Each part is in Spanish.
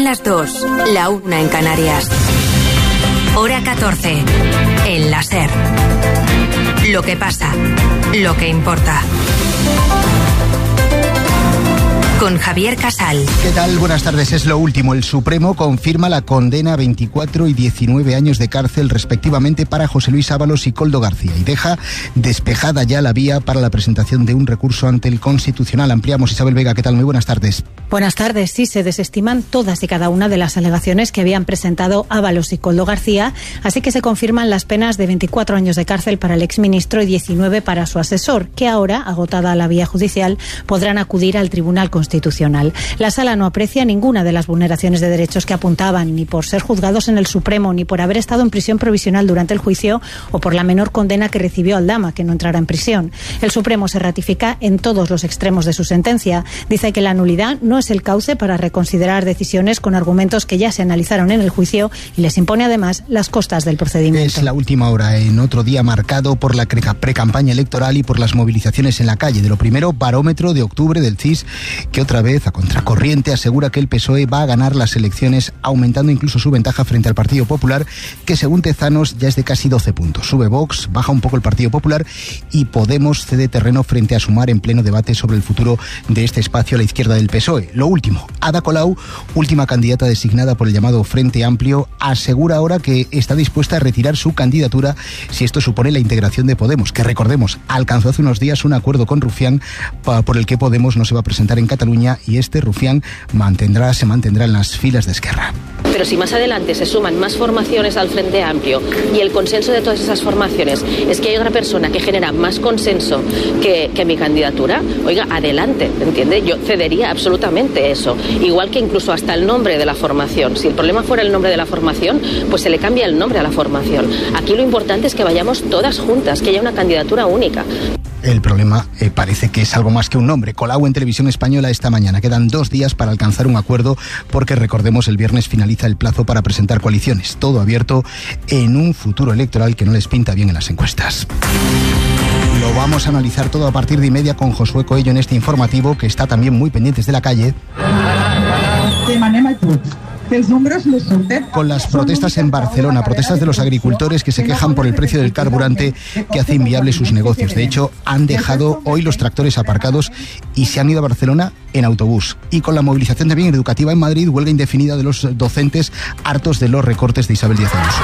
las 2, la 1 en Canarias. Hora 14, en la SER. Lo que pasa, lo que importa. Con Javier Casal. ¿Qué tal? Buenas tardes. Es lo último. El Supremo confirma la condena a 24 y 19 años de cárcel respectivamente para José Luis Ábalos y Koldo García y deja despejada ya la vía para la presentación de un recurso ante el Constitucional. Ampliamos. Isabel Vega, ¿qué tal? Muy buenas tardes. Buenas tardes. Sí, se desestiman todas y cada una de las alegaciones que habían presentado Ábalos y Koldo García, así que se confirman las penas de 24 años de cárcel para el exministro y 19 para su asesor, que ahora, agotada la vía judicial, podrán acudir al Tribunal Constitucional. La Sala no aprecia ninguna de las vulneraciones de derechos que apuntaban, ni por ser juzgados en el Supremo, ni por haber estado en prisión provisional durante el juicio o por la menor condena que recibió Aldama, que no entrará en prisión. El Supremo se ratifica en todos los extremos de su sentencia. Dice que la nulidad no es el cauce para reconsiderar decisiones con argumentos que ya se analizaron en el juicio y les impone además las costas del procedimiento. Es la última hora en otro día marcado por la precampaña electoral y por las movilizaciones en la calle. De lo primero, barómetro de octubre del CIS, que otra vez, a contracorriente, asegura que el PSOE va a ganar las elecciones, aumentando incluso su ventaja frente al Partido Popular, que según Tezanos ya es de casi 12 puntos. Sube Vox, baja un poco el Partido Popular y Podemos cede terreno frente a Sumar en pleno debate sobre el futuro de este espacio a la izquierda del PSOE. Lo último, Ada Colau, última candidata designada por el llamado Frente Amplio, asegura ahora que está dispuesta a retirar su candidatura si esto supone la integración de Podemos, que recordemos, alcanzó hace unos días un acuerdo con Rufián por el que Podemos no se va a presentar en Cataluña y este Rufián se mantendrá en las filas de Esquerra. Pero si más adelante se suman más formaciones al Frente Amplio y el consenso de todas esas formaciones es que hay otra persona que genera más consenso que mi candidatura, oiga, adelante, ¿entiende? Yo cedería absolutamente eso. Igual que incluso hasta el nombre de la formación. Si el problema fuera el nombre de la formación, pues se le cambia el nombre a la formación. Aquí lo importante es que vayamos todas juntas, que haya una candidatura única. El problema parece que es algo más que un nombre. Colau en Televisión Española esta mañana. Quedan 2 días para alcanzar un acuerdo porque, recordemos, el viernes finaliza el plazo para presentar coaliciones. Todo abierto en un futuro electoral que no les pinta bien en las encuestas. Lo vamos a analizar todo a partir de 1:30 con Josué Coello en este informativo, que está también muy pendientes de la calle. Con las protestas en Barcelona, protestas de los agricultores que se quejan por el precio del carburante que hace inviable sus negocios. De hecho, han dejado hoy los tractores aparcados y se han ido a Barcelona en autobús. Y con la movilización también educativa en Madrid, huelga indefinida de los docentes hartos de los recortes de Isabel Díaz Ayuso.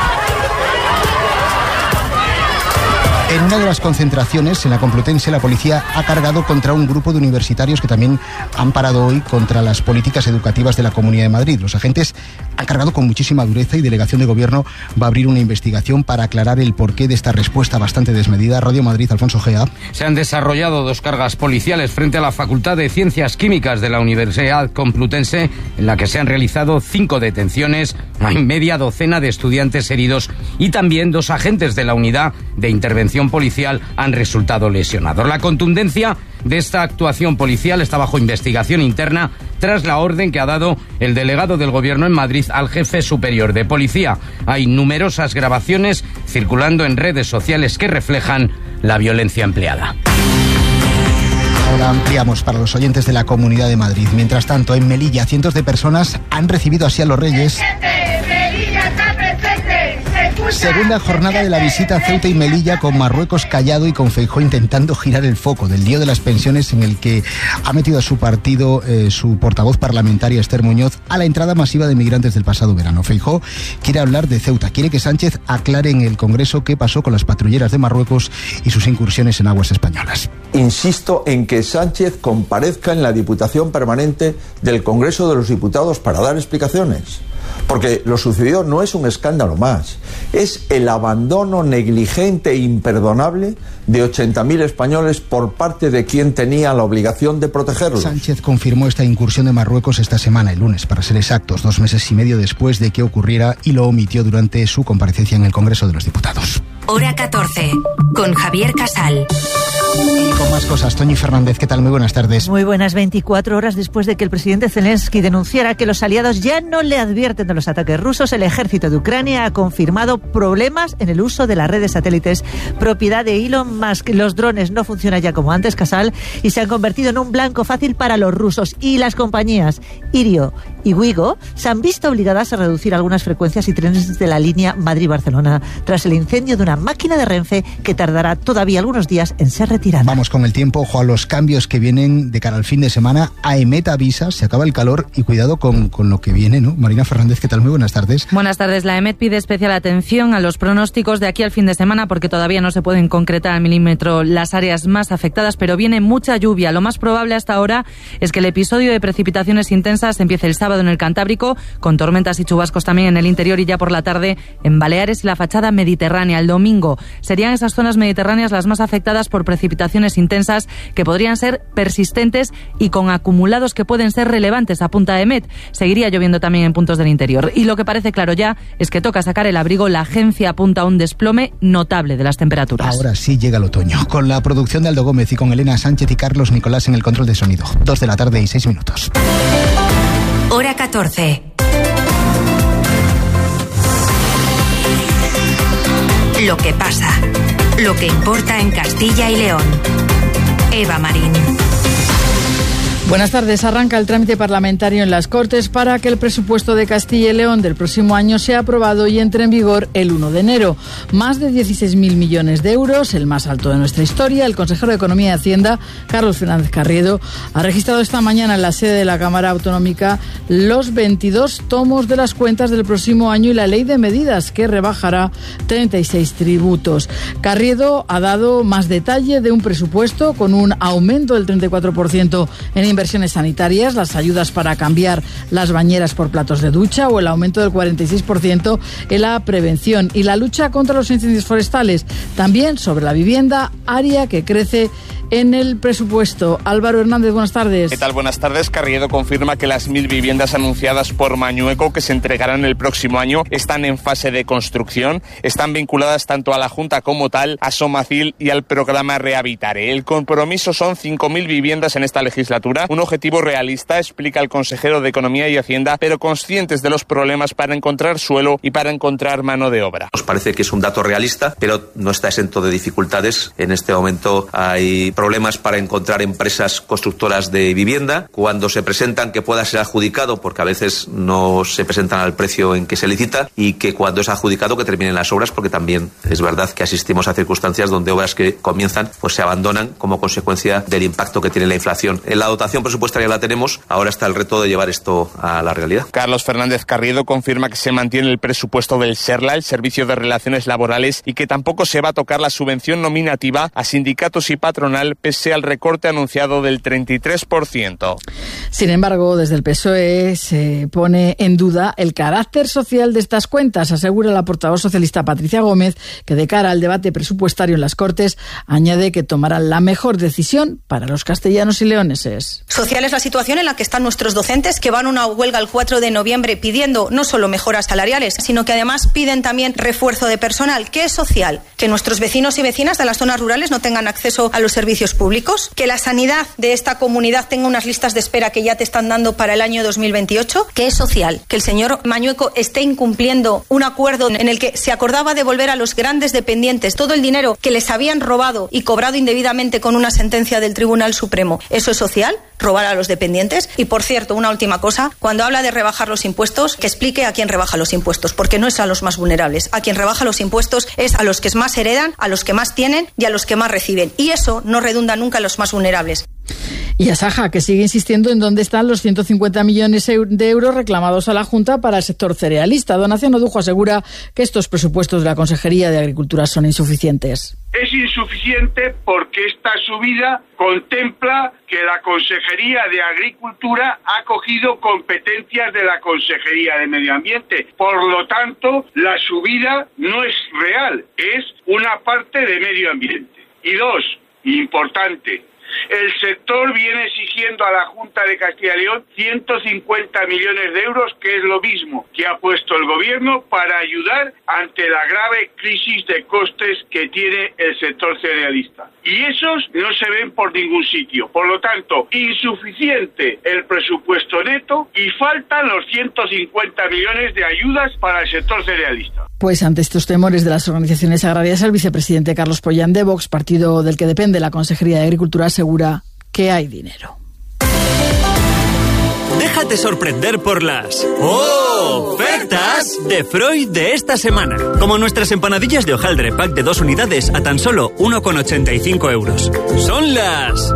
En una de las concentraciones, en la Complutense, la policía ha cargado contra un grupo de universitarios que también han parado hoy contra las políticas educativas de la Comunidad de Madrid. Los agentes han cargado con muchísima dureza y Delegación de Gobierno va a abrir una investigación para aclarar el porqué de esta respuesta bastante desmedida. Radio Madrid, Alfonso Gea. Se han desarrollado 2 cargas policiales frente a la Facultad de Ciencias Químicas de la Universidad Complutense, en la que se han realizado 5 detenciones, hay media docena de estudiantes heridos y también 2 agentes de la Unidad de Intervención Policial han resultado lesionados. La contundencia de esta actuación policial está bajo investigación interna tras la orden que ha dado el delegado del Gobierno en Madrid al jefe superior de policía. Hay numerosas grabaciones circulando en redes sociales que reflejan la violencia empleada. Ahora ampliamos para los oyentes de la Comunidad de Madrid. Mientras tanto, en Melilla, cientos de personas han recibido así a los Reyes. Segunda jornada de la visita a Ceuta y Melilla, con Marruecos callado y con Feijóo intentando girar el foco del lío de las pensiones, en el que ha metido a su partido su portavoz parlamentaria Esther Muñoz a la entrada masiva de migrantes del pasado verano. Feijóo quiere hablar de Ceuta, quiere que Sánchez aclare en el Congreso qué pasó con las patrulleras de Marruecos y sus incursiones en aguas españolas. Insisto en que Sánchez comparezca en la Diputación Permanente del Congreso de los Diputados para dar explicaciones. Porque lo sucedido no es un escándalo más, es el abandono negligente e imperdonable de 80.000 españoles por parte de quien tenía la obligación de protegerlos. Sánchez confirmó esta incursión de Marruecos esta semana, el lunes, para ser exactos, 2 meses y medio después de que ocurriera, y lo omitió durante su comparecencia en el Congreso de los Diputados. Hora 14, con Javier Casal. Y con más cosas, Toñi Fernández, ¿qué tal? Muy buenas tardes. Muy buenas. 24 horas después de que el presidente Zelensky denunciara que los aliados ya no le advierten de los ataques rusos, el ejército de Ucrania ha confirmado problemas en el uso de las redes satélites propiedad de Elon Musk. Los drones no funcionan ya como antes, Casal, y se han convertido en un blanco fácil para los rusos. Y las compañías Irio y Wigo se han visto obligadas a reducir algunas frecuencias y trenes de la línea Madrid-Barcelona tras el incendio de una máquina de Renfe que tardará todavía algunos días en ser retirada. Vamos con el tiempo, ojo a los cambios que vienen de cara al fin de semana. AEMET avisa, se acaba el calor y cuidado con lo que viene, ¿no? Marina Fernández, ¿qué tal? Muy buenas tardes. Buenas tardes. La AEMET pide especial atención a los pronósticos de aquí al fin de semana porque todavía no se pueden concretar al milímetro las áreas más afectadas, pero viene mucha lluvia. Lo más probable hasta ahora es que el episodio de precipitaciones intensas empiece el sábado en el Cantábrico, con tormentas y chubascos también en el interior y ya por la tarde en Baleares y la fachada mediterránea. El domingo serían esas zonas mediterráneas las más afectadas por precipitaciones intensas que podrían ser persistentes y con acumulados que pueden ser relevantes, apunta AEMET. Seguiría lloviendo también en puntos del interior. Y lo que parece claro ya es que toca sacar el abrigo. La agencia apunta a un desplome notable de las temperaturas. Ahora sí llega el otoño. Con la producción de Aldo Gómez y con Elena Sánchez y Carlos Nicolás en el control de sonido. 2 de la tarde y 6 minutos. Hora 14. Lo que pasa. Lo que importa en Castilla y León. Eva Marín. Buenas tardes. Arranca el trámite parlamentario en las Cortes para que el presupuesto de Castilla y León del próximo año sea aprobado y entre en vigor el 1 de enero. Más de 16.000 millones de euros, el más alto de nuestra historia. El consejero de Economía y Hacienda, Carlos Fernández Carriedo, ha registrado esta mañana en la sede de la Cámara Autonómica los 22 tomos de las cuentas del próximo año y la ley de medidas que rebajará 36 tributos. Carriedo ha dado más detalle de un presupuesto con un aumento del 34% en inversiones sanitarias, las ayudas para cambiar las bañeras por platos de ducha o el aumento del 46% en la prevención y la lucha contra los incendios forestales. También sobre la vivienda, área que crece en el presupuesto. Álvaro Hernández, buenas tardes. ¿Qué tal? Buenas tardes. Carriedo confirma que las 1.000 viviendas anunciadas por Mañueco que se entregarán el próximo año están en fase de construcción. Están vinculadas tanto a la Junta como tal, a Somacil y al programa Rehabitare. El compromiso son 5.000 viviendas en esta legislatura. Un objetivo realista, explica el consejero de Economía y Hacienda, pero conscientes de los problemas para encontrar suelo y para encontrar mano de obra. Nos parece que es un dato realista, pero no está exento de dificultades. En este momento hay problemas para encontrar empresas constructoras de vivienda. Cuando se presentan, que pueda ser adjudicado, porque a veces no se presentan al precio en que se licita, y que cuando es adjudicado que terminen las obras, porque también es verdad que asistimos a circunstancias donde obras que comienzan pues se abandonan como consecuencia del impacto que tiene la inflación. En la dotación presupuestaria la tenemos, ahora está el reto de llevar esto a la realidad. Carlos Fernández Carriedo confirma que se mantiene el presupuesto del SERLA, el Servicio de Relaciones Laborales, y que tampoco se va a tocar la subvención nominativa a sindicatos y patronal pese al recorte anunciado del 33%. Sin embargo, desde el PSOE se pone en duda el carácter social de estas cuentas, asegura la portavoz socialista Patricia Gómez, que de cara al debate presupuestario en las Cortes añade que tomarán la mejor decisión para los castellanos y leoneses. Social es la situación en la que están nuestros docentes, que van a una huelga el 4 de noviembre pidiendo no solo mejoras salariales, sino que además piden también refuerzo de personal. ¿Qué es social? Que nuestros vecinos y vecinas de las zonas rurales no tengan acceso a los servicios públicos, que la sanidad de esta comunidad tenga unas listas de espera que ya te están dando para el año 2028. ¿Qué es social? Que el señor Mañueco esté incumpliendo un acuerdo en el que se acordaba devolver a los grandes dependientes todo el dinero que les habían robado y cobrado indebidamente con una sentencia del Tribunal Supremo. ¿Eso es social? ¿Robar a los dependientes? Y por cierto, una última cosa, cuando habla de rebajar los impuestos, que explique a quién rebaja los impuestos, porque no es a los más vulnerables. A quien rebaja los impuestos es a los que más heredan, a los que más tienen y a los que más reciben. Y eso no redunda nunca en los más vulnerables. Y Asaja, que sigue insistiendo en dónde están los 150 millones de euros reclamados a la Junta para el sector cerealista. Donación Odujo asegura que estos presupuestos de la Consejería de Agricultura son insuficientes. Es insuficiente porque esta subida contempla que la Consejería de Agricultura ha cogido competencias de la Consejería de Medio Ambiente. Por lo tanto, la subida no es real, es una parte de medio ambiente. Y dos, importante, El sector viene exigiendo a la Junta de Castilla y León 150 millones de euros, que es lo mismo que ha puesto el gobierno para ayudar ante la grave crisis de costes que tiene el sector cerealista. Y esos no se ven por ningún sitio. Por lo tanto, insuficiente el presupuesto neto y faltan los 150 millones de ayudas para el sector cerealista. Pues ante estos temores de las organizaciones agrarias, el vicepresidente Carlos Pollán de Vox, partido del que depende la Consejería de Agricultura, asegura que hay dinero. Déjate sorprender por las ofertas de Freud de esta semana. Como nuestras empanadillas de hojaldre pack de 2 unidades a tan solo 1,85 euros. Son las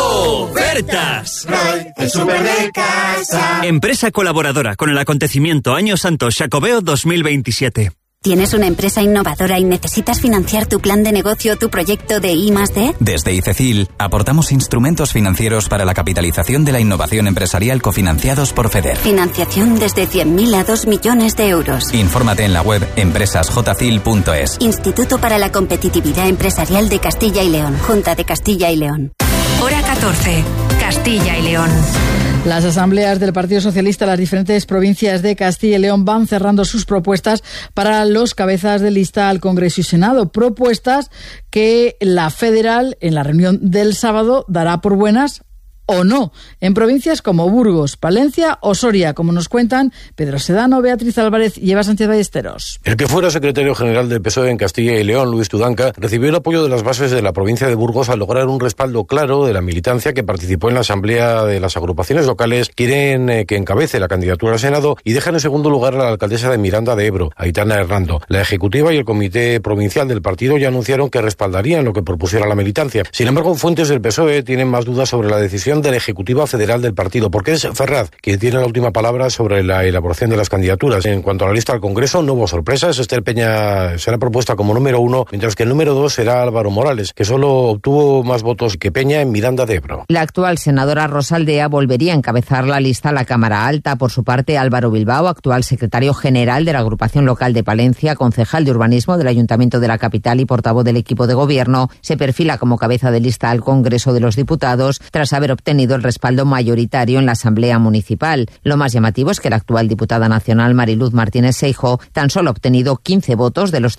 ofertas. Freud, el súper de casa. Empresa colaboradora con el acontecimiento Año Santo Xacobeo 2027. ¿Tienes una empresa innovadora y necesitas financiar tu plan de negocio o tu proyecto de I+D? Desde ICECIL aportamos instrumentos financieros para la capitalización de la innovación empresarial cofinanciados por FEDER. Financiación desde 100.000 a 2 millones de euros. Infórmate en la web empresasjcil.es. Instituto para la Competitividad Empresarial de Castilla y León. Junta de Castilla y León. Hora 14. Castilla y León. Las asambleas del Partido Socialista en las diferentes provincias de Castilla y León van cerrando sus propuestas para los cabezas de lista al Congreso y Senado. Propuestas que la federal, en la reunión del sábado, dará por buenas o no, en provincias como Burgos, Palencia o Soria, como nos cuentan Pedro Sedano, Beatriz Álvarez y Eva Sánchez Ballesteros. El que fuera secretario general del PSOE en Castilla y León, Luis Tudanca, recibió el apoyo de las bases de la provincia de Burgos al lograr un respaldo claro de la militancia que participó en la asamblea de las agrupaciones locales. Quieren que encabece la candidatura al Senado y dejan en segundo lugar a la alcaldesa de Miranda de Ebro, Aitana Hernando. La ejecutiva y el comité provincial del partido ya anunciaron que respaldarían lo que propusiera la militancia. Sin embargo, fuentes del PSOE tienen más dudas sobre la decisión de la ejecutiva federal del partido, porque es Ferraz quien tiene la última palabra sobre la elaboración de las candidaturas. En cuanto a la lista al Congreso, no hubo sorpresas. Esther Peña será propuesta como número 1, mientras que el número 2 será Álvaro Morales, que solo obtuvo más votos que Peña en Miranda de Ebro. La actual senadora Rosa Aldea volvería a encabezar la lista a la Cámara Alta. Por su parte, Álvaro Bilbao, actual secretario general de la agrupación local de Palencia, concejal de urbanismo del Ayuntamiento de la capital y portavoz del equipo de gobierno, se perfila como cabeza de lista al Congreso de los Diputados tras haber obtenido el respaldo mayoritario en la Asamblea Municipal. Lo más llamativo es que la actual diputada nacional Mariluz Martínez Seijo tan solo ha obtenido 15 votos de los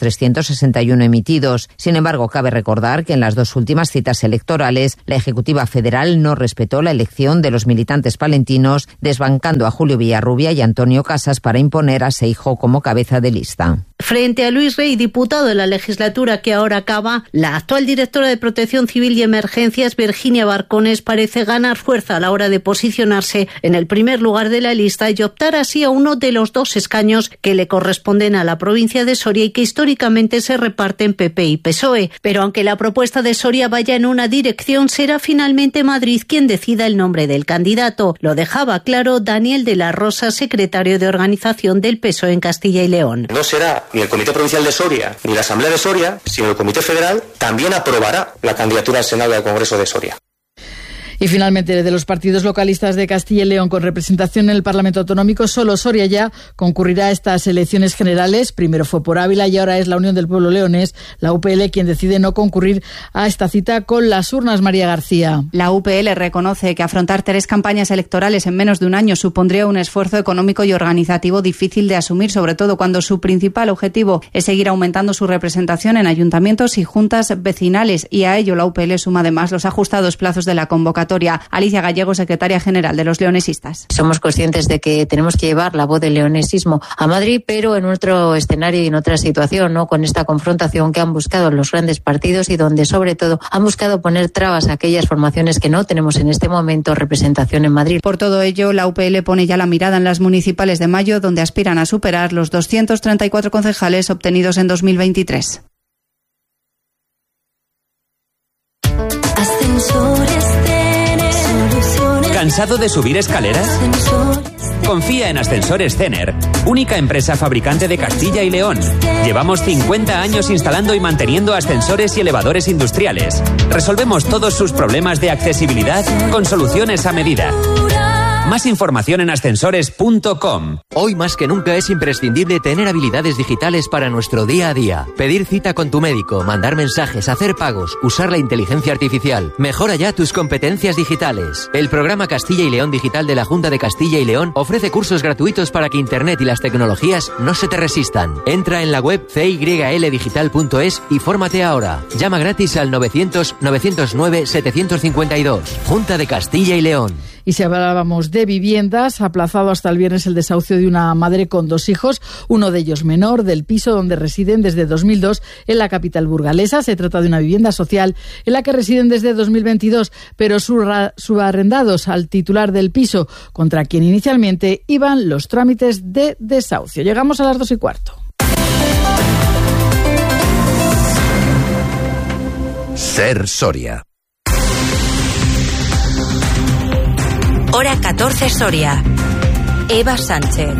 361 emitidos. Sin embargo, cabe recordar que en las 2 últimas citas electorales la Ejecutiva Federal no respetó la elección de los militantes palentinos, desbancando a Julio Villarrubia y Antonio Casas para imponer a Seijo como cabeza de lista. Frente a Luis Rey, diputado de la legislatura que ahora acaba, la actual directora de Protección Civil y Emergencias, Virginia Barcones, parece ganar fuerza a la hora de posicionarse en el primer lugar de la lista y optar así a uno de los 2 escaños que le corresponden a la provincia de Soria y que históricamente se reparten PP y PSOE. Pero aunque la propuesta de Soria vaya en una dirección, será finalmente Madrid quien decida el nombre del candidato. Lo dejaba claro Daniel de la Rosa, secretario de organización del PSOE en Castilla y León. No será ni el Comité Provincial de Soria ni la Asamblea de Soria, sino el Comité Federal también aprobará la candidatura al Senado y al Congreso de Soria. Y finalmente, de los partidos localistas de Castilla y León con representación en el Parlamento Autonómico, solo Soria ya concurrirá a estas elecciones generales. Primero fue por Ávila y ahora es la Unión del Pueblo Leonés, la UPL, quien decide no concurrir a esta cita con las urnas. María García. La UPL reconoce que afrontar 3 campañas electorales en menos de un año supondría un esfuerzo económico y organizativo difícil de asumir, sobre todo cuando su principal objetivo es seguir aumentando su representación en ayuntamientos y juntas vecinales. Y a ello la UPL suma además los ajustados plazos de la convocatoria. Alicia Gallego, secretaria general de los leonesistas. Somos conscientes de que tenemos que llevar la voz del leonesismo a Madrid, pero en otro escenario y en otra situación, ¿no? Con esta confrontación que han buscado los grandes partidos y donde sobre todo han buscado poner trabas a aquellas formaciones que no tenemos en este momento representación en Madrid. Por todo ello, la UPL pone ya la mirada en las municipales de mayo, donde aspiran a superar los 234 concejales obtenidos en 2023. ¿Cansado de subir escaleras? Confía en Ascensores Cener, única empresa fabricante de Castilla y León. Llevamos 50 años instalando y manteniendo ascensores y elevadores industriales. Resolvemos todos sus problemas de accesibilidad con soluciones a medida. Más información en ascensores.com. Hoy más que nunca es imprescindible tener habilidades digitales para nuestro día a día. Pedir cita con tu médico, mandar mensajes, hacer pagos, usar la inteligencia artificial. Mejora ya tus competencias digitales. El programa Castilla y León Digital de la Junta de Castilla y León ofrece cursos gratuitos para que Internet y las tecnologías no se te resistan. Entra en la web cyldigital.es y fórmate ahora. Llama gratis al 900-909-752. Junta de Castilla y León. Y si hablábamos de viviendas, aplazado hasta el viernes el desahucio de una madre con 2 hijos, uno de ellos menor, del piso donde residen desde 2002 en la capital burgalesa. Se trata de una vivienda social en la que residen desde 2022, pero subarrendados al titular del piso, contra quien inicialmente iban los trámites de desahucio. Llegamos a las 2:15. Ser Soria. Hora 14 Soria. Eva Sánchez.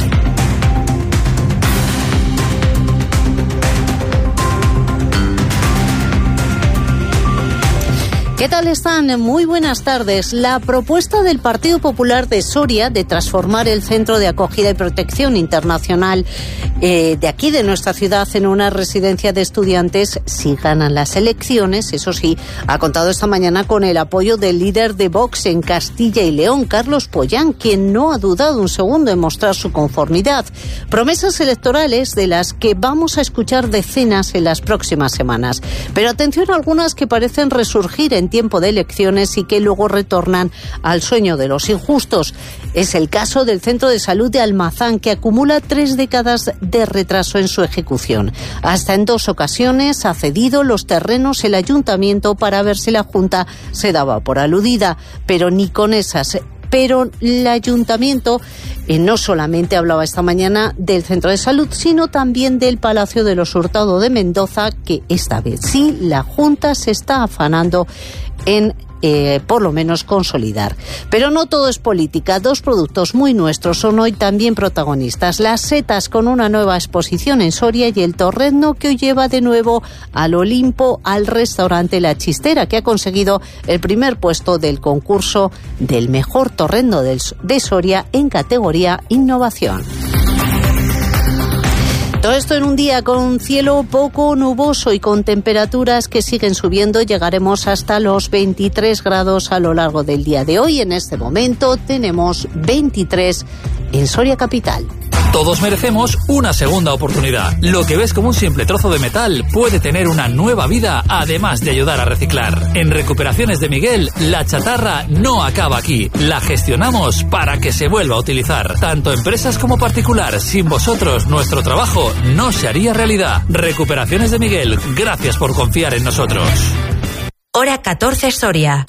¿Qué tal están? Muy buenas tardes. La propuesta del Partido Popular de Soria de transformar el Centro de Acogida y Protección Internacional de aquí, de nuestra ciudad, en una residencia de estudiantes, si ganan las elecciones, eso sí, ha contado esta mañana con el apoyo del líder de Vox en Castilla y León, Carlos Pollán, quien no ha dudado un segundo en mostrar su conformidad. Promesas electorales de las que vamos a escuchar decenas en las próximas semanas. Pero atención a algunas que parecen resurgir en tiempo de elecciones y que luego retornan al sueño de los injustos. Es el caso del Centro de Salud de Almazán, que acumula 3 décadas de retraso en su ejecución. Hasta en 2 ocasiones ha cedido los terrenos el ayuntamiento para ver si la Junta se daba por aludida, pero ni con esas. Pero el ayuntamiento no solamente hablaba esta mañana del centro de salud, sino también del Palacio de los Hurtado de Mendoza, que esta vez sí la Junta se está afanando en por lo menos consolidar. Pero no todo es política. 2 productos muy nuestros son hoy también protagonistas. Las setas, con una nueva exposición en Soria, y el torrezno, que hoy lleva de nuevo al Olimpo al restaurante La Chistera, que ha conseguido el primer puesto del concurso del mejor torrezno de Soria en categoría innovación. Todo esto en un día con un cielo poco nuboso y con temperaturas que siguen subiendo. Llegaremos hasta los 23 grados a lo largo del día de hoy. En este momento tenemos 23 en Soria capital. Todos merecemos una segunda oportunidad. Lo que ves como un simple trozo de metal puede tener una nueva vida, además de ayudar a reciclar. En Recuperaciones de Miguel, la chatarra no acaba aquí. La gestionamos para que se vuelva a utilizar. Tanto empresas como particular. Sin vosotros, nuestro trabajo no se haría realidad. Recuperaciones de Miguel, gracias por confiar en nosotros. Hora 14 Soria.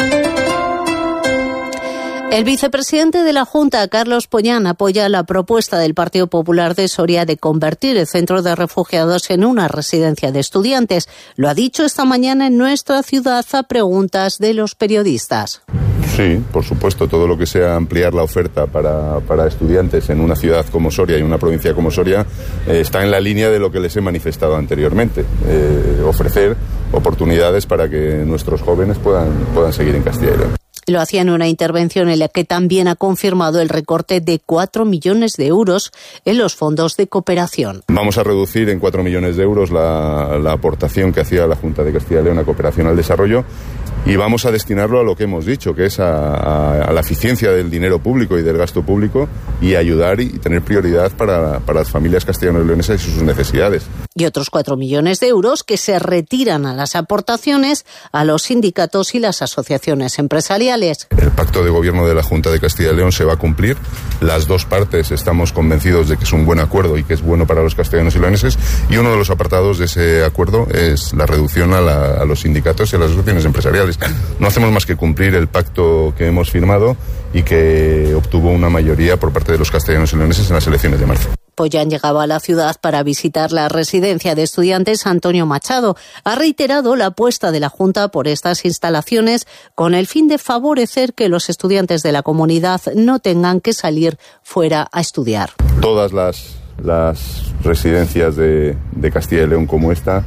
El vicepresidente de la Junta, Carlos Pollán, apoya la propuesta del Partido Popular de Soria de convertir el centro de refugiados en una residencia de estudiantes. Lo ha dicho esta mañana en nuestra ciudad a preguntas de los periodistas. Sí, por supuesto, todo lo que sea ampliar la oferta para estudiantes en una ciudad como Soria y en una provincia como Soria está en la línea de lo que les he manifestado anteriormente, ofrecer oportunidades para que nuestros jóvenes puedan seguir en Castilla y León. Lo hacía en una intervención en la que también ha confirmado el recorte de 4 millones de euros en los fondos de cooperación. Vamos a reducir en 4 millones de euros la aportación que hacía la Junta de Castilla y León a cooperación al desarrollo, y vamos a destinarlo a lo que hemos dicho, que es a la eficiencia del dinero público y del gasto público, y ayudar y tener prioridad para las familias castellano-leonesas y sus necesidades. Y otros 4 millones de euros que se retiran a las aportaciones a los sindicatos y las asociaciones empresariales. El pacto de gobierno de la Junta de Castilla y León se va a cumplir. Las 2 partes estamos convencidos de que es un buen acuerdo y que es bueno para los castellanos y leoneses, y uno de los apartados de ese acuerdo es la reducción a los sindicatos y a las asociaciones empresariales. No hacemos más que cumplir el pacto que hemos firmado y que obtuvo una mayoría por parte de los castellanos y leoneses en las elecciones de marzo. Pollán llegaba a la ciudad para visitar la residencia de estudiantes Antonio Machado. Ha reiterado la apuesta de la Junta por estas instalaciones con el fin de favorecer que los estudiantes de la comunidad no tengan que salir fuera a estudiar. Todas las residencias de Castilla y León como esta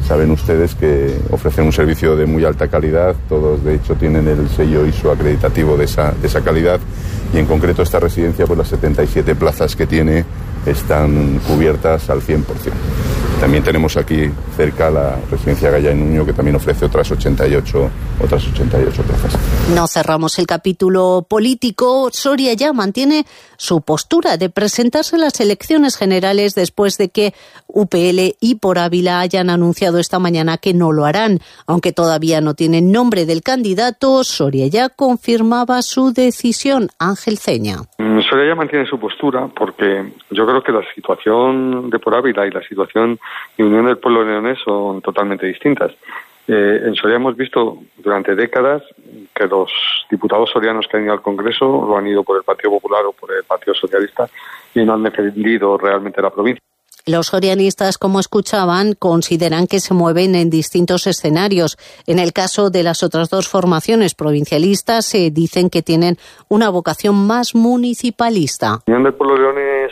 Saben ustedes que ofrecen un servicio de muy alta calidad, todos de hecho tienen el sello ISO acreditativo de esa calidad, y en concreto esta residencia, pues las 77 plazas que tiene están cubiertas al 100%. También tenemos aquí cerca la residencia Gaya y Nuño, que también ofrece otras 88 plazas. No cerramos el capítulo político. Soria ya mantiene su postura de presentarse en las elecciones generales después de que UPL y Por Ávila hayan anunciado esta mañana que no lo harán. Aunque todavía no tienen nombre del candidato, Soria ya confirmaba su decisión. Ángel Ceña. Soria ya mantiene su postura porque yo creo que la situación de Por Ávila y la situación de Unión del Pueblo Leonés son totalmente distintas. En Soria hemos visto durante décadas que los diputados sorianos que han ido al Congreso lo han ido por el Partido Popular o por el Partido Socialista y no han defendido realmente la provincia. Los sorianistas, como escuchaban, consideran que se mueven en distintos escenarios. En el caso de las otras dos formaciones provincialistas, se dicen que tienen una vocación más municipalista. Unión del Pueblo Leonés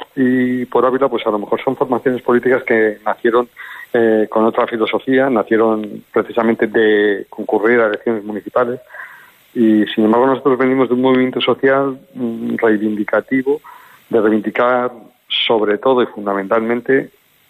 y Por Ávila, pues a lo mejor son formaciones políticas que nacieron con otra filosofía, nacieron precisamente de concurrir a elecciones municipales, y sin embargo nosotros venimos de un movimiento social reivindicativo, de reivindicar sobre todo y fundamentalmente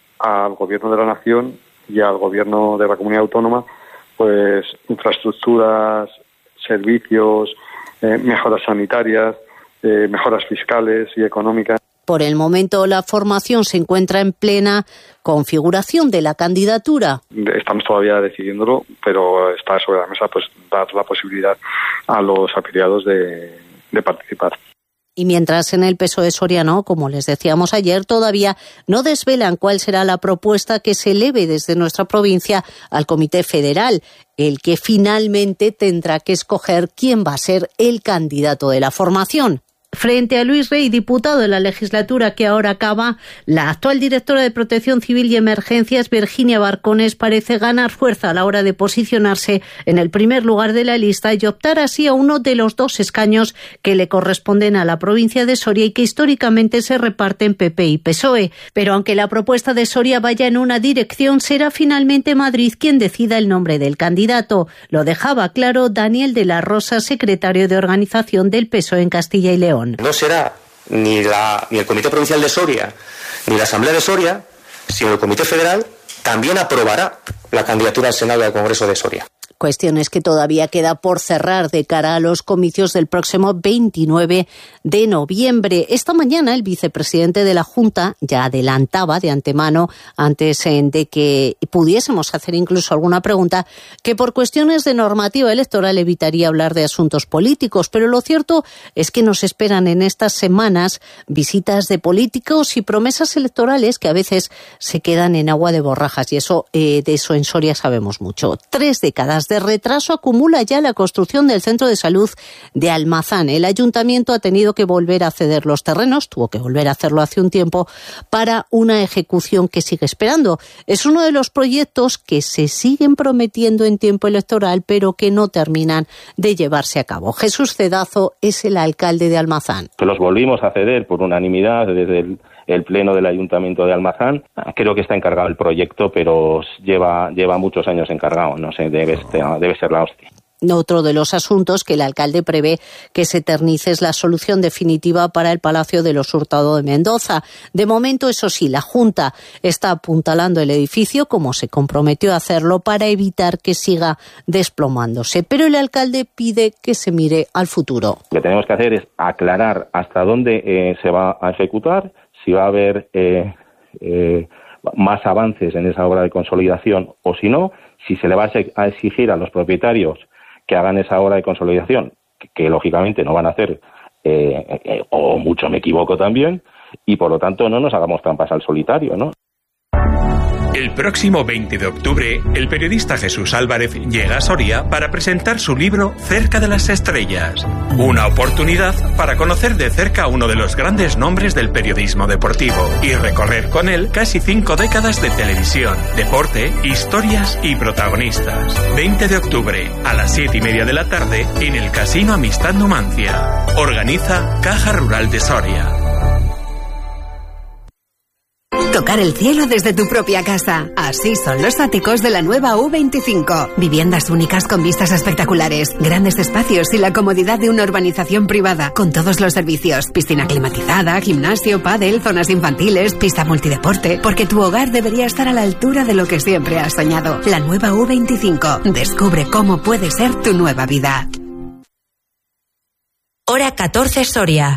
al gobierno de la nación y al gobierno de la comunidad autónoma, pues infraestructuras, servicios, mejoras sanitarias, mejoras fiscales y económicas. Por el momento, la formación se encuentra en plena configuración de la candidatura. Estamos todavía decidiéndolo, pero está sobre la mesa pues dar la posibilidad a los afiliados de participar. Y mientras en el PSOE soriano, como les decíamos ayer, todavía no desvelan cuál será la propuesta que se eleve desde nuestra provincia al Comité Federal, el que finalmente tendrá que escoger quién va a ser el candidato de la formación. Frente a Luis Rey, diputado de la legislatura que ahora acaba, la actual directora de Protección Civil y Emergencias, Virginia Barcones, parece ganar fuerza a la hora de posicionarse en el primer lugar de la lista y optar así a uno de los dos escaños que le corresponden a la provincia de Soria y que históricamente se reparten PP y PSOE. Pero aunque la propuesta de Soria vaya en una dirección, será finalmente Madrid quien decida el nombre del candidato. Lo dejaba claro Daniel de la Rosa, secretario de organización del PSOE en Castilla y León. No será ni el Comité Provincial de Soria ni la Asamblea de Soria, sino el Comité Federal también aprobará la candidatura al Senado y al Congreso de Soria. Cuestiones que todavía queda por cerrar de cara a los comicios del próximo 29 de noviembre. Esta mañana el vicepresidente de la Junta ya adelantaba de antemano, antes de que pudiésemos hacer incluso alguna pregunta, que por cuestiones de normativa electoral evitaría hablar de asuntos políticos. Pero lo cierto es que nos esperan en estas semanas visitas de políticos y promesas electorales que a veces se quedan en agua de borrajas. Y de eso en Soria sabemos mucho. 3 décadas de retraso acumula ya la construcción del centro de salud de Almazán. El ayuntamiento ha tenido que volver a ceder los terrenos, tuvo que volver a hacerlo hace un tiempo, para una ejecución que sigue esperando. Es uno de los proyectos que se siguen prometiendo en tiempo electoral, pero que no terminan de llevarse a cabo. Jesús Cedazo es el alcalde de Almazán. Que los volvimos a ceder por unanimidad desde el pleno del Ayuntamiento de Almazán. Creo que está encargado el proyecto, pero lleva muchos años encargado. No sé, debe ser la hostia. Otro de los asuntos que el alcalde prevé que se eternice es la solución definitiva para el Palacio de los Hurtado de Mendoza. De momento, eso sí, la Junta está apuntalando el edificio como se comprometió a hacerlo para evitar que siga desplomándose. Pero el alcalde pide que se mire al futuro. Lo que tenemos que hacer es aclarar hasta dónde se va a ejecutar, si va a haber más avances en esa obra de consolidación o si no, si se le va a exigir a los propietarios que hagan esa obra de consolidación, que lógicamente no van a hacer, o mucho me equivoco también, y por lo tanto no nos hagamos trampas al solitario, ¿no? El próximo 20 de octubre, el periodista Jesús Álvarez llega a Soria para presentar su libro Cerca de las Estrellas. Una oportunidad para conocer de cerca a uno de los grandes nombres del periodismo deportivo y recorrer con él casi 5 décadas de televisión, deporte, historias y protagonistas. 20 de octubre, a las 7:30 de la tarde, en el Casino Amistad Numancia. Organiza Caja Rural de Soria. Tocar el cielo desde tu propia casa. Así son los áticos de la nueva U25. Viviendas únicas con vistas espectaculares, grandes espacios y la comodidad de una urbanización privada, con todos los servicios. Piscina climatizada, gimnasio, pádel, zonas infantiles, pista multideporte. Porque tu hogar debería estar a la altura de lo que siempre has soñado. La nueva U25. Descubre cómo puede ser tu nueva vida. Hora 14 Soria.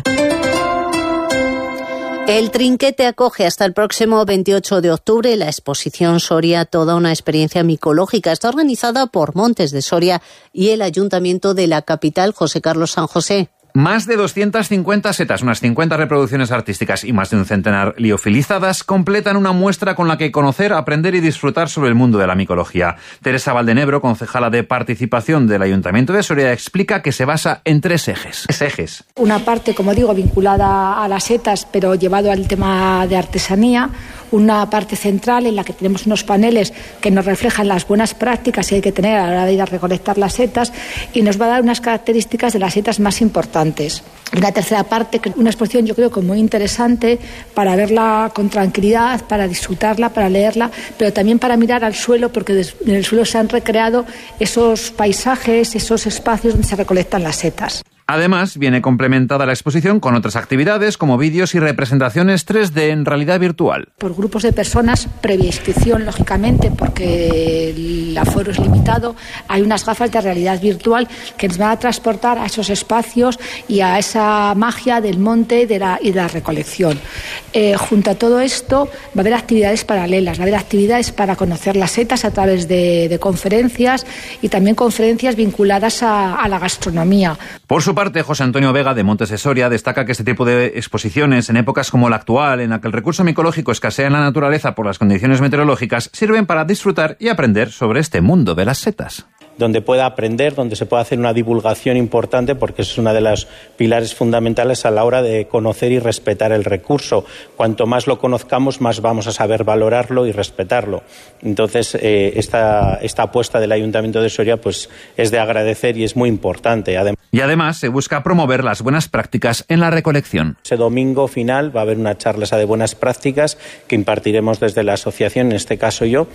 El Trinquete acoge hasta el próximo 28 de octubre la exposición Soria, toda una experiencia micológica. Está organizada por Montes de Soria y el Ayuntamiento de la capital, José Carlos San José. Más de 250 setas, unas 50 reproducciones artísticas y más de un centenar liofilizadas completan una muestra con la que conocer, aprender y disfrutar sobre el mundo de la micología. Teresa Valdenebro, concejala de participación del Ayuntamiento de Soria, explica que se basa en tres ejes. Una parte, como digo, vinculada a las setas, pero llevado al tema de artesanía. Una parte central en la que tenemos unos paneles que nos reflejan las buenas prácticas que hay que tener a la hora de ir a recolectar las setas y nos va a dar unas características de las setas más importantes. Y una tercera parte, una exposición yo creo que muy interesante para verla con tranquilidad, para disfrutarla, para leerla, pero también para mirar al suelo, porque en el suelo se han recreado esos paisajes, esos espacios donde se recolectan las setas. Además, viene complementada la exposición con otras actividades como vídeos y representaciones 3D en realidad virtual. Por grupos de personas, previa inscripción, lógicamente, porque el aforo es limitado, hay unas gafas de realidad virtual que nos van a transportar a esos espacios y a esa magia del monte y de la recolección. Junto a todo esto va a haber actividades paralelas, va a haber actividades para conocer las setas a través de conferencias y también conferencias vinculadas a la gastronomía. Por su parte, José Antonio Vega, de Montes de Soria, destaca que este tipo de exposiciones, en épocas como la actual, en la que el recurso micológico escasea en la naturaleza por las condiciones meteorológicas, sirven para disfrutar y aprender sobre este mundo de las setas. Donde pueda aprender, donde se pueda hacer una divulgación importante, porque es una de las pilares fundamentales a la hora de conocer y respetar el recurso. Cuanto más lo conozcamos, más vamos a saber valorarlo y respetarlo. Entonces, esta apuesta del Ayuntamiento de Soria pues, es de agradecer y es muy importante. Y además se busca promover las buenas prácticas en la recolección. Ese domingo final va a haber una charla de buenas prácticas que impartiremos desde la asociación, en este caso yo,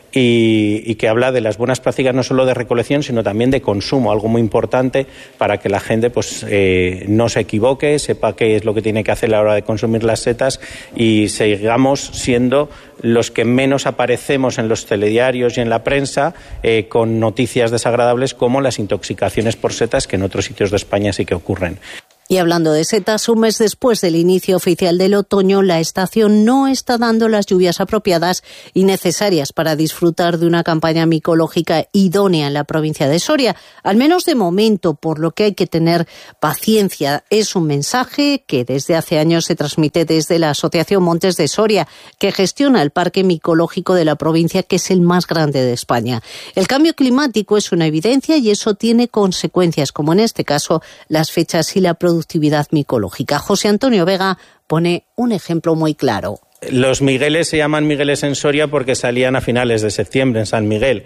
y que habla de las buenas prácticas no solo de recolección, sino también de consumo, algo muy importante para que la gente pues, no se equivoque, sepa qué es lo que tiene que hacer a la hora de consumir las setas y sigamos siendo los que menos aparecemos en los telediarios y en la prensa con noticias desagradables como las intoxicaciones por setas, que en otros sitios de España sí que ocurren. Y hablando de setas, un mes después del inicio oficial del otoño, la estación no está dando las lluvias apropiadas y necesarias para disfrutar de una campaña micológica idónea en la provincia de Soria, al menos de momento, por lo que hay que tener paciencia. Es un mensaje que desde hace años se transmite desde la Asociación Montes de Soria, que gestiona el parque micológico de la provincia, que es el más grande de España. El cambio climático es una evidencia y eso tiene consecuencias, como en este caso las fechas y la productividad micológica. José Antonio Vega pone un ejemplo muy claro. Los Migueles se llaman Migueles en Soria porque salían a finales de septiembre en San Miguel.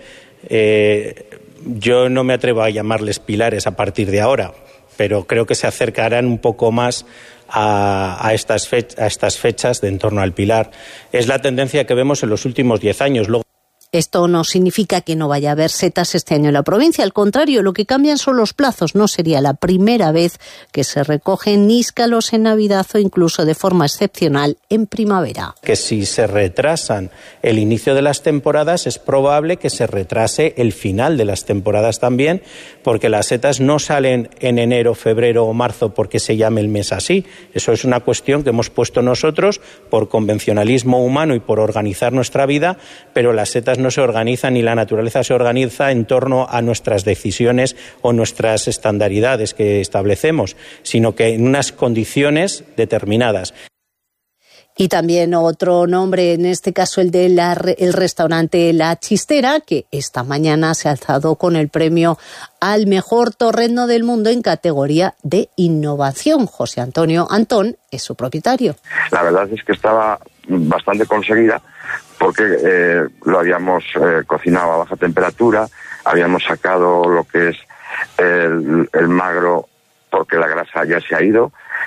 Yo no me atrevo a llamarles pilares a partir de ahora, pero creo que se acercarán un poco más a estas fechas de en torno al pilar. Es la tendencia que vemos en los últimos 10 años. Esto no significa que no vaya a haber setas este año en la provincia. Al contrario, lo que cambian son los plazos. No sería la primera vez que se recogen níscalos en Navidad o incluso de forma excepcional en primavera. Que si se retrasan el inicio de las temporadas, es probable que se retrase el final de las temporadas también, porque las setas no salen en enero, febrero o marzo porque se llame el mes así. Eso es una cuestión que hemos puesto nosotros por convencionalismo humano y por organizar nuestra vida, pero las setas no se organiza ni la naturaleza se organiza en torno a nuestras decisiones o nuestras estandaridades que establecemos, sino que en unas condiciones determinadas. Y también otro nombre, en este caso el de el restaurante La Chistera, que esta mañana se ha alzado con el premio al mejor torrendo del mundo en categoría de innovación. José Antonio Antón es su propietario. La verdad es que estaba bastante conseguida porque lo habíamos cocinado a baja temperatura, habíamos sacado lo que es el magro porque la grasa ya se ha ido,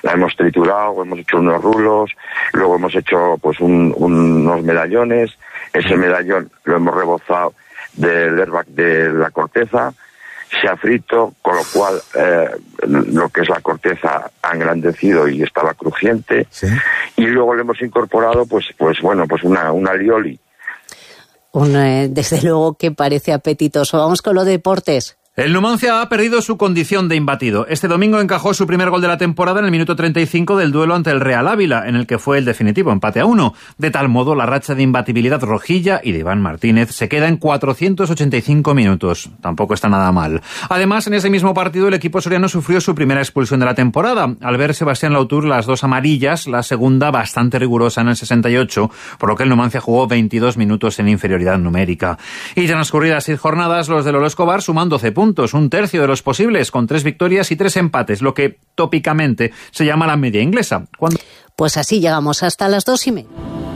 la hemos triturado, hemos hecho unos rulos, luego hemos hecho pues unos medallones. Ese medallón lo hemos rebozado del airbag de la corteza, se ha frito, con lo cual lo que es la corteza ha engrandecido y estaba crujiente. ¿Sí? Y luego le hemos incorporado pues una alioli. Desde luego que parece apetitoso. Vamos con los deportes. El Numancia ha perdido su condición de imbatido. Este domingo encajó su primer gol de la temporada en el minuto 35 del duelo ante el Real Ávila, en el que fue el definitivo empate a 1. De tal modo, la racha de imbatibilidad rojilla y de Iván Martínez se queda en 485 minutos. Tampoco está nada mal. Además, en ese mismo partido, el equipo soriano sufrió su primera expulsión de la temporada, al ver Sebastián Lautur las 2 amarillas, la segunda bastante rigurosa en el 68, por lo que el Numancia jugó 22 minutos en inferioridad numérica. Y transcurridas 6 jornadas, los de Lolo Escobar suman 12 puntos, un tercio de los posibles, con 3 victorias y 3 empates, lo que tópicamente se llama la media inglesa. Pues así llegamos hasta las 2:30.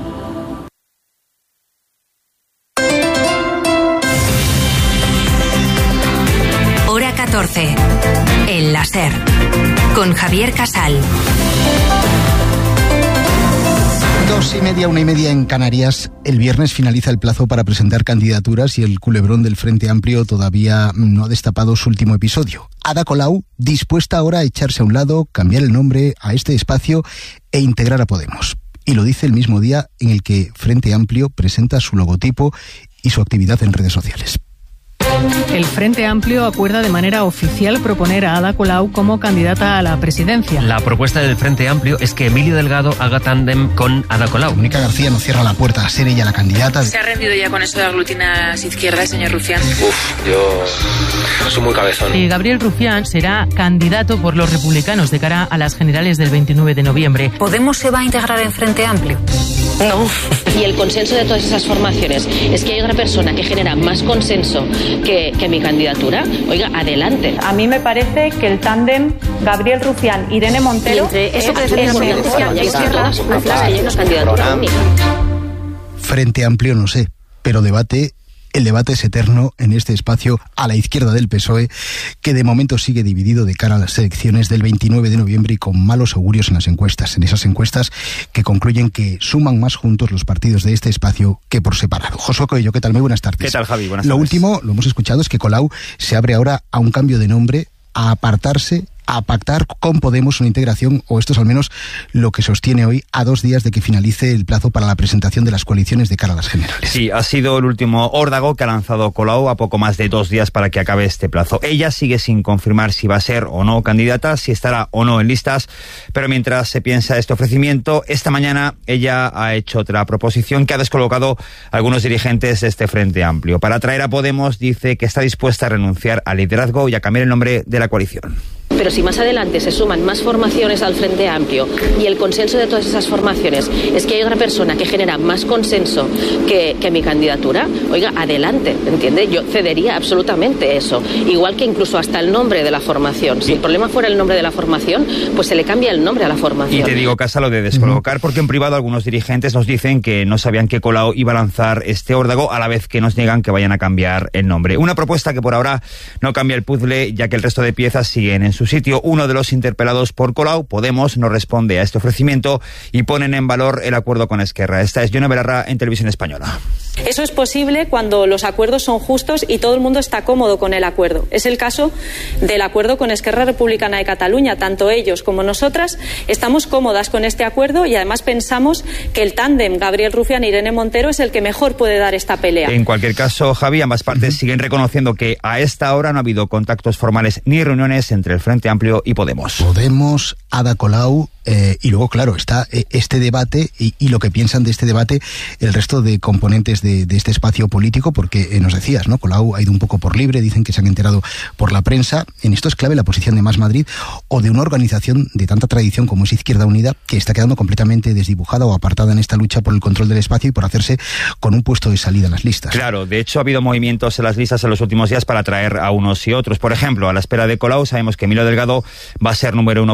Hora 14. El La SER. Con Javier Casal. 2:30, 1:30 en Canarias. El viernes finaliza el plazo para presentar candidaturas y el culebrón del Frente Amplio todavía no ha destapado su último episodio. Ada Colau, dispuesta ahora a echarse a un lado, cambiar el nombre a este espacio e integrar a Podemos. Y lo dice el mismo día en el que Frente Amplio presenta su logotipo y su actividad en redes sociales. El Frente Amplio acuerda de manera oficial proponer a Ada Colau como candidata a la presidencia. La propuesta del Frente Amplio es que Emilio Delgado haga tándem con Ada Colau. Mónica García no cierra la puerta a ser ella la candidata. ¿Se ha rendido ya con eso de aglutinar las izquierdas, señor Rufián? Yo soy muy cabezón. Gabriel Rufián será candidato por los republicanos de cara a las generales del 29 de noviembre. ¿Podemos se va a integrar en Frente Amplio? No. Y el consenso de todas esas formaciones es que hay una persona que genera más consenso que mi candidatura. Oiga, adelante. A mí me parece que el tándem Gabriel Rufián, Irene Montero eso que decía candidatura única. Frente Amplio no sé, pero el debate es eterno en este espacio a la izquierda del PSOE, que de momento sigue dividido de cara a las elecciones del 29 de noviembre y con malos augurios en las encuestas. En esas encuestas que concluyen que suman más juntos los partidos de este espacio que por separado. Josué Coello, ¿qué tal? Muy buenas tardes. ¿Qué tal, Javi? Buenas tardes. Lo último, lo hemos escuchado, es que Colau se abre ahora a un cambio de nombre, a apartarse, a pactar con Podemos una integración, o esto es al menos lo que sostiene hoy, a 2 días de que finalice el plazo para la presentación de las coaliciones de cara a las generales. Sí, ha sido el último órdago que ha lanzado Colau a poco más de 2 días para que acabe este plazo. Ella sigue sin confirmar si va a ser o no candidata, si estará o no en listas, pero mientras se piensa este ofrecimiento, esta mañana ella ha hecho otra proposición que ha descolocado a algunos dirigentes de este Frente Amplio. Para atraer a Podemos, dice que está dispuesta a renunciar al liderazgo y a cambiar el nombre de la coalición. Pero si más adelante se suman más formaciones al Frente Amplio y el consenso de todas esas formaciones es que hay otra persona que genera más consenso que mi candidatura, oiga, adelante, ¿entiende? Yo cedería absolutamente eso. Igual que incluso hasta el nombre de la formación. Si el problema fuera el nombre de la formación, pues se le cambia el nombre a la formación. Y te digo, Casa, lo de descolocar, porque en privado algunos dirigentes nos dicen que no sabían que Colau iba a lanzar este órdago, a la vez que nos niegan que vayan a cambiar el nombre. Una propuesta que por ahora no cambia el puzzle, ya que el resto de piezas siguen en su sitio. Uno de los interpelados por Colau, Podemos, no responde a este ofrecimiento y ponen en valor el acuerdo con Esquerra. Esta es Yone Belarra en Televisión Española. Eso es posible cuando los acuerdos son justos y todo el mundo está cómodo con el acuerdo. Es el caso del acuerdo con Esquerra Republicana de Cataluña. Tanto ellos como nosotras estamos cómodas con este acuerdo y además pensamos que el tándem Gabriel Rufián e Irene Montero es el que mejor puede dar esta pelea. En cualquier caso, Javi, ambas partes siguen reconociendo que a esta hora no ha habido contactos formales ni reuniones entre el Frente Amplio y Podemos. Podemos, Ada Colau, y luego, claro, está este debate y lo que piensan de este debate el resto de componentes de este espacio político, porque nos decías, ¿no? Colau ha ido un poco por libre, dicen que se han enterado por la prensa. En esto es clave la posición de Más Madrid o de una organización de tanta tradición como es Izquierda Unida, que está quedando completamente desdibujada o apartada en esta lucha por el control del espacio y por hacerse con un puesto de salida en las listas. Claro, de hecho ha habido movimientos en las listas en los últimos días para atraer a unos y otros. Por ejemplo, a la espera de Colau sabemos que Emilio Delgado va a ser número 1 por Madrid,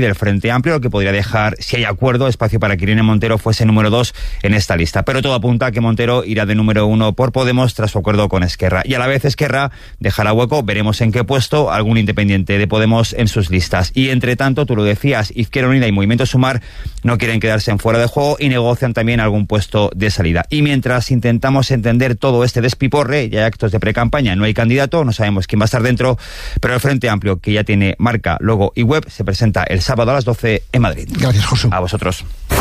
del Frente Amplio, lo que podría dejar, si hay acuerdo, espacio para que Irene Montero fuese número 2 en esta lista. Pero todo apunta a que Montero irá de número 1 por Podemos tras su acuerdo con Esquerra. Y a la vez Esquerra dejará hueco, veremos en qué puesto, algún independiente de Podemos en sus listas. Y entre tanto, tú lo decías, Izquierda Unida y Movimiento Sumar no quieren quedarse en fuera de juego y negocian también algún puesto de salida. Y mientras intentamos entender todo este despiporre, ya hay actos de precampaña, no hay candidato, no sabemos quién va a estar dentro, pero el Frente Amplio, que ya tiene marca, logo y web, se presenta el sábado a las 12 en Madrid. Gracias, Josu. A vosotros.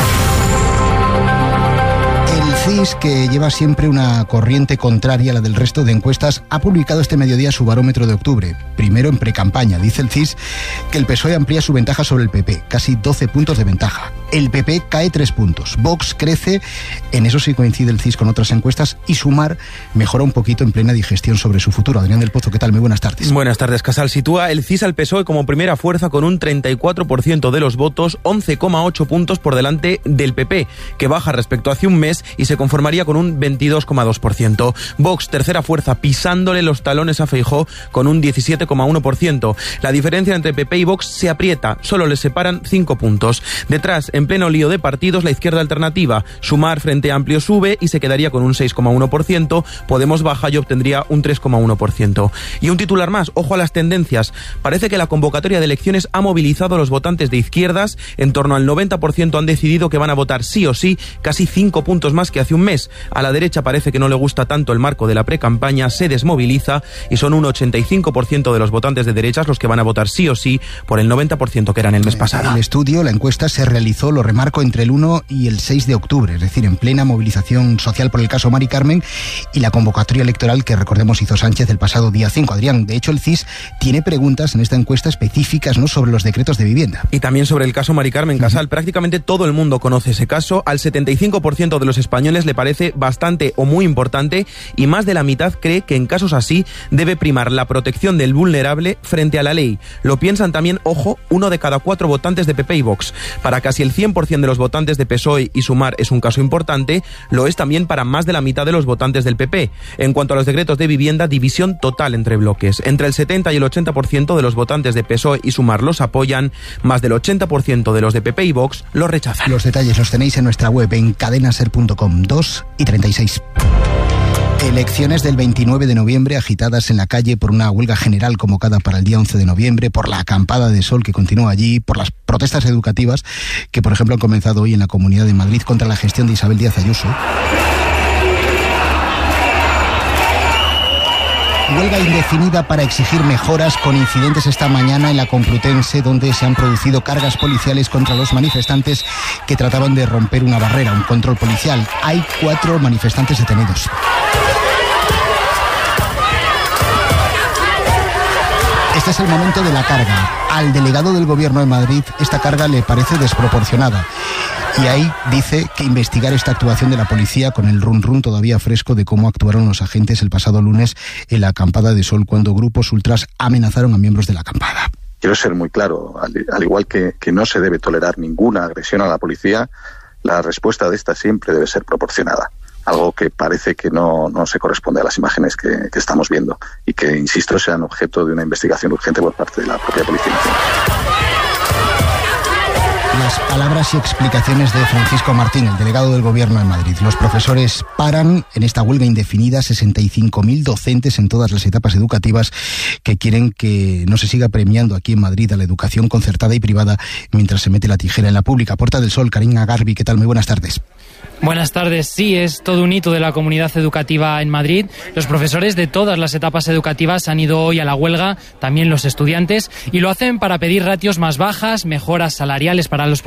El CIS, que lleva siempre una corriente contraria a la del resto de encuestas, ha publicado este mediodía su barómetro de octubre. Primero en precampaña. Dice el CIS que el PSOE amplía su ventaja sobre el PP, casi 12 puntos de ventaja. El PP cae 3 puntos. Vox crece, en eso sí coincide el CIS con otras encuestas, y Sumar mejora un poquito en plena digestión sobre su futuro. Adrián del Pozo, ¿qué tal? Muy buenas tardes. Buenas tardes, Casal. Sitúa el CIS al PSOE como primera fuerza con un 34% de los votos, 11,8 puntos por delante del PP, que baja respecto a hace un mes y se conformaría con un 22,2%. Vox, tercera fuerza, pisándole los talones a Feijóo con un 17,1%. La diferencia entre PP y Vox se aprieta, solo les separan 5 puntos. Detrás, en pleno lío de partidos, la izquierda alternativa. Sumar, Frente Amplio sube y se quedaría con un 6,1%. Podemos baja y obtendría un 3,1%. Y un titular más, ojo a las tendencias. Parece que la convocatoria de elecciones ha movilizado a los votantes de izquierdas. En torno al 90% han decidido que van a votar sí o sí, casi 5 puntos más que hace un mes. A la derecha parece que no le gusta tanto el marco de la precampaña, se desmoviliza y son un 85% de los votantes de derechas los que van a votar sí o sí por el 90% que eran el mes pasado. El estudio, la encuesta, se realizó, lo remarco, entre el 1 y el 6 de octubre, es decir, en plena movilización social por el caso Mari Carmen y la convocatoria electoral que, recordemos, hizo Sánchez el pasado día 5. Adrián, de hecho, el CIS tiene preguntas en esta encuesta específicas, ¿no?, sobre los decretos de vivienda. Y también sobre el caso Mari Carmen, Casal. Prácticamente todo el mundo conoce ese caso. Al 75% de los españoles le parece bastante o muy importante y más de la mitad cree que en casos así debe primar la protección del vulnerable frente a la ley. Lo piensan también, ojo, 1 de cada 4 votantes de PP y Vox. Para casi el 100% de los votantes de PSOE y Sumar es un caso importante, lo es también para más de la mitad de los votantes del PP. En cuanto a los decretos de vivienda, división total entre bloques. Entre el 70 y el 80% de los votantes de PSOE y Sumar los apoyan, más del 80% de los de PP y Vox los rechazan. Los detalles los tenéis en nuestra web en cadenaser.com. 2:36. Elecciones del 29 de noviembre agitadas en la calle por una huelga general convocada para el día 11 de noviembre, por la acampada de sol que continúa allí, por las protestas educativas que, por ejemplo, han comenzado hoy en la Comunidad de Madrid contra la gestión de Isabel Díaz Ayuso. Huelga indefinida para exigir mejoras, con incidentes esta mañana en la Complutense, donde se han producido cargas policiales contra los manifestantes que trataban de romper una barrera, un control policial. Hay 4 manifestantes detenidos. Este es el momento de la carga. Al delegado del Gobierno de Madrid esta carga le parece desproporcionada. Y ahí dice que investigar esta actuación de la policía, con el run todavía fresco de cómo actuaron los agentes el pasado lunes en la acampada de Sol, cuando grupos ultras amenazaron a miembros de la acampada. Quiero ser muy claro, al igual que no se debe tolerar ninguna agresión a la policía, la respuesta de esta siempre debe ser proporcionada. Algo que parece que no se corresponde a las imágenes que estamos viendo y que, insisto, sean objeto de una investigación urgente por parte de la propia Policía Nacional. Las palabras y explicaciones de Francisco Martín, el delegado del Gobierno de Madrid. Los profesores paran en esta huelga indefinida, 65.000 docentes en todas las etapas educativas que quieren que no se siga premiando aquí en Madrid a la educación concertada y privada mientras se mete la tijera en la pública. Puerta del Sol, Karina Garbi, ¿qué tal? Muy buenas tardes. Buenas tardes. Sí, es todo un hito de la comunidad educativa en Madrid. Los profesores de todas las etapas educativas han ido hoy a la huelga, también los estudiantes, y lo hacen para pedir ratios más bajas, mejoras salariales para los